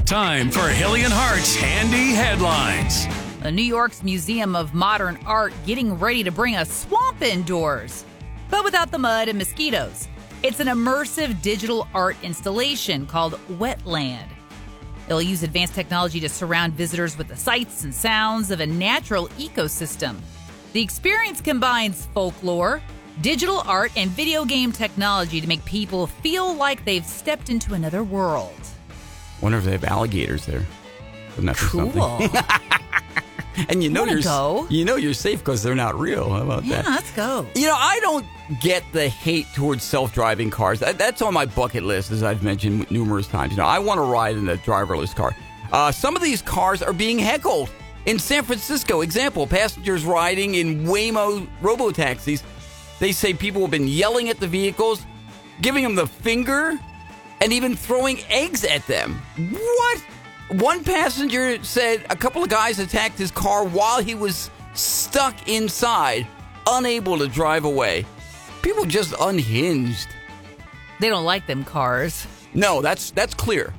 Time for Hilly and Hart's Handy Headlines. The New York's Museum of Modern Art getting ready to bring a swamp indoors, but without the mud and mosquitoes. It's an immersive digital art installation called Wetland. It'll use advanced technology to surround visitors with the sights and sounds of a natural ecosystem. The experience combines folklore, digital art, and video game technology to make people feel like they've stepped into another world. Wonder if they have alligators there. Wouldn't that be Cool. something? And you know you're safe because they're not real. How about that? Yeah, let's go. You know, I don't get the hate towards self-driving cars. That's on my bucket list, as I've mentioned numerous times. You know, I want to ride in a driverless car. Some of these cars are being heckled. In San Francisco, example, passengers riding in Waymo robotaxis. They say people have been yelling at the vehicles, giving them the finger, and even throwing eggs at them. What? One passenger said a couple of guys attacked his car while he was stuck inside, unable to drive away. People just unhinged. They don't like them cars. No, that's clear.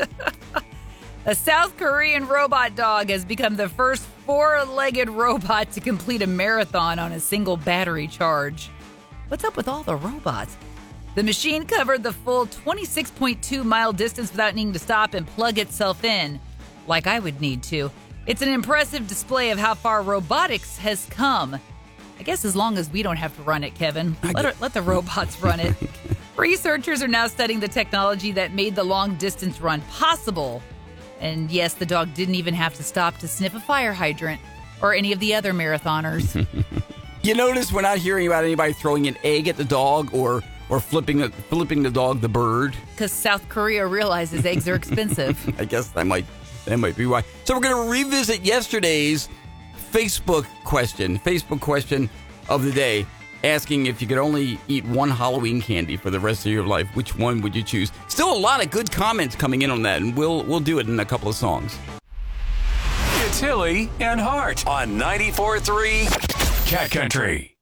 A South Korean robot dog has become the first four-legged robot to complete a marathon on a single battery charge. What's up with all the robots? The machine covered the full 26.2-mile distance without needing to stop and plug itself in, like I would need to. It's an impressive display of how far robotics has come. I guess as long as we don't have to run it, Kevin. Let the robots run it. Researchers are now studying the technology that made the long-distance run possible. And yes, the dog didn't even have to stop to sniff a fire hydrant or any of the other marathoners. You notice we're not hearing about anybody throwing an egg at the dog or flipping the dog the bird. Because South Korea realizes eggs are expensive. I guess that might be why. So we're going to revisit yesterday's Facebook question of the day, asking if you could only eat one Halloween candy for the rest of your life, which one would you choose? Still a lot of good comments coming in on that, and we'll do it in a couple of songs. It's Hilly and Hart on 94.3 Cat Country.